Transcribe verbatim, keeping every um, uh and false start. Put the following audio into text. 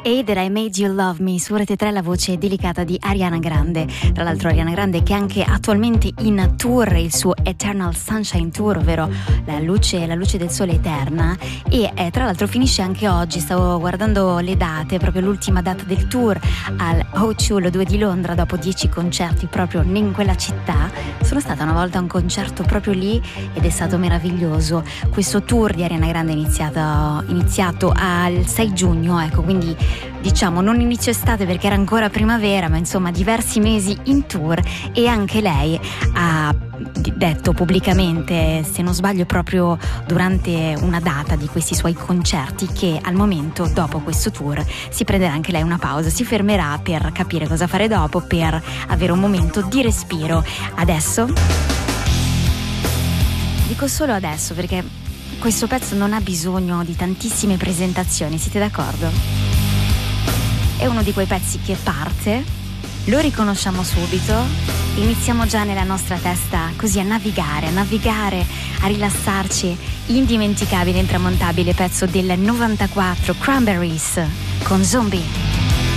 Hey That I Made You Love Me, su Rete tre, la voce delicata di Ariana Grande. Tra l'altro Ariana Grande che è anche attualmente in tour, il suo Eternal Sunshine Tour, ovvero la luce, la luce del sole eterna, e eh, tra l'altro finisce anche oggi. Stavo guardando le date, proprio l'ultima data del tour al O due, due di Londra, dopo dieci concerti proprio in quella città. Sono stata una volta a un concerto proprio lì ed è stato meraviglioso. Questo tour di Ariana Grande è iniziato, iniziato al sei giugno, ecco, quindi diciamo non inizio estate perché era ancora primavera, ma insomma diversi mesi in tour. E anche lei ha detto pubblicamente, se non sbaglio proprio durante una data di questi suoi concerti, che al momento, dopo questo tour, si prenderà anche lei una pausa, si fermerà per capire cosa fare dopo, per avere un momento di respiro. Adesso dico solo adesso perché questo pezzo non ha bisogno di tantissime presentazioni, siete d'accordo? È uno di quei pezzi che parte, lo riconosciamo subito, iniziamo già nella nostra testa così a navigare, a navigare, a rilassarci. Indimenticabile, intramontabile pezzo del novantaquattro, Cranberries con Zombie.